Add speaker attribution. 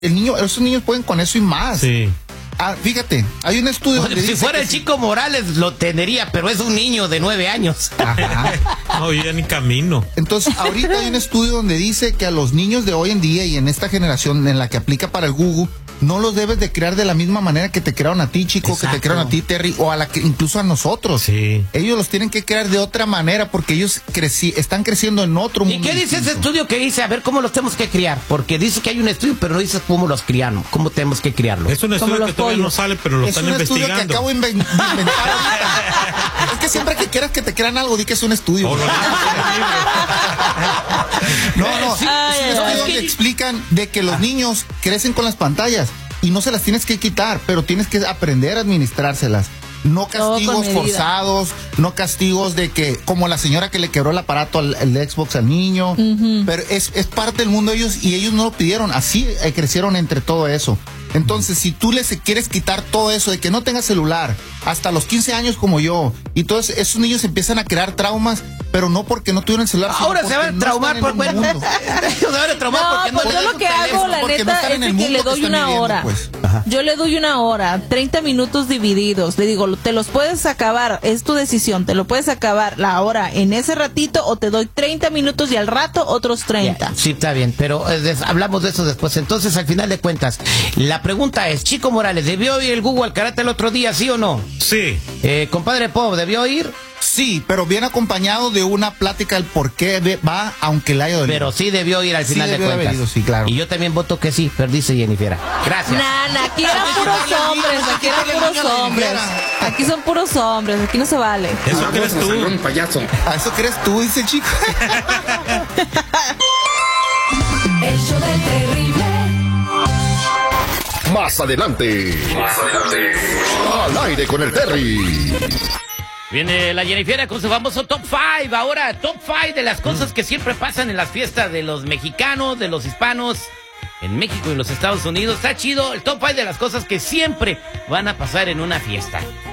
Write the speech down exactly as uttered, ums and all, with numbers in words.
Speaker 1: el niño, esos niños pueden con eso y más.
Speaker 2: Sí.
Speaker 1: Ah, fíjate, hay un estudio
Speaker 3: Bueno,
Speaker 1: donde
Speaker 3: si
Speaker 1: dice
Speaker 3: fuera
Speaker 1: que
Speaker 3: el
Speaker 1: si-
Speaker 3: Chico Morales lo tendría, pero es un niño de nueve años.
Speaker 1: Ajá.
Speaker 2: No, yo ya ni camino.
Speaker 1: Entonces, ahorita hay un estudio donde dice que a los niños de hoy en día y en esta generación en la que aplica para el Google, no los debes de crear de la misma manera que te crearon a ti, Chico,
Speaker 3: Exacto.
Speaker 1: que te crearon a ti, Terry, o a la que incluso a nosotros.
Speaker 2: Sí.
Speaker 1: Ellos los tienen que crear de otra manera porque ellos creci están creciendo en otro mundo.
Speaker 3: ¿Y qué dice ese
Speaker 1: distinto.
Speaker 3: estudio que dice? A ver, ¿cómo los tenemos que criar? Porque dice que hay un estudio, pero no dice cómo los criamos, cómo tenemos que criarlos.
Speaker 2: Es un
Speaker 4: Como
Speaker 2: estudio
Speaker 4: los
Speaker 2: que todavía no
Speaker 4: pollos.
Speaker 2: sale, pero lo
Speaker 1: Es
Speaker 2: están
Speaker 1: un estudio que
Speaker 2: investigando.
Speaker 1: acabo de inven- de inventar ahorita. Es que siempre que quieras que te crean algo, di que es un estudio.
Speaker 2: O lo
Speaker 1: No, no,
Speaker 3: Sí,
Speaker 1: es
Speaker 4: ay,
Speaker 1: un
Speaker 4: ay,
Speaker 1: estudio
Speaker 3: ay.
Speaker 1: donde explican de que los niños crecen con las pantallas y no se las tienes que quitar, pero tienes que aprender a administrárselas. No
Speaker 4: Todo con
Speaker 1: castigos
Speaker 4: medida.
Speaker 1: forzados, no castigos de que, como la señora que le quebró el aparato al el Xbox al niño, pero es, es parte del mundo de ellos y ellos no lo pidieron, así eh, crecieron entre todo eso. Entonces, si tú les quieres quitar todo eso de que no tenga celular hasta los quince años como yo, y todos esos niños empiezan a crear traumas, pero no porque no tuvieron celular. sino
Speaker 3: Ahora se
Speaker 1: porque
Speaker 3: van a
Speaker 1: no
Speaker 3: traumar
Speaker 1: están
Speaker 3: por
Speaker 1: en el
Speaker 3: bueno,
Speaker 1: mundo.
Speaker 3: se van a traumar
Speaker 4: No,
Speaker 3: porque no
Speaker 4: pues yo
Speaker 3: tienen
Speaker 4: lo que
Speaker 3: un
Speaker 4: hago,
Speaker 3: teléfono.
Speaker 4: la
Speaker 1: porque no
Speaker 4: neta,
Speaker 1: están
Speaker 4: es
Speaker 1: en
Speaker 4: de
Speaker 1: el
Speaker 4: que
Speaker 1: mundo
Speaker 4: le
Speaker 1: que
Speaker 4: doy
Speaker 1: están
Speaker 4: una
Speaker 1: viviendo,
Speaker 4: hora.
Speaker 1: pues. Ajá.
Speaker 4: Yo le doy una hora, treinta minutos divididos. Le digo, te los puedes acabar, es tu decisión. Te lo puedes acabar la hora en ese ratito o te doy treinta minutos y al rato otros treinta.
Speaker 3: Ya, sí, está bien, pero eh, des- hablamos de eso después. Entonces, al final de cuentas, la pregunta es, Chico Morales, ¿debió ir el Google al karate el otro día, sí o no?
Speaker 2: Sí.
Speaker 3: Eh, compadre Pop, ¿debió ir?
Speaker 1: Sí, pero viene acompañado de una plática del por qué ve- va, aunque le haya dolido.
Speaker 3: Pero sí debió ir al
Speaker 1: Sí
Speaker 3: final de
Speaker 1: debió de
Speaker 3: cuentas.
Speaker 1: haber ido, sí, claro.
Speaker 3: Y yo también voto que sí, pero dice Jennifer. Gracias.
Speaker 4: Nana, aquí eran puros hombres, aquí eran puros hombres. Aquí son puros hombres, aquí no se vale.
Speaker 2: ¿Eso crees tú?
Speaker 5: Un payaso.
Speaker 1: ¿A eso crees tú, dice el chico?
Speaker 6: El show del terrible.
Speaker 5: Más adelante. Más adelante. Al aire con el Terry.
Speaker 3: Viene la Jennifer con su famoso top cinco. Ahora, top cinco de las cosas que siempre pasan en las fiestas de los mexicanos, de los hispanos, en México y en los Estados Unidos. Está chido el top cinco de las cosas que siempre van a pasar en una fiesta.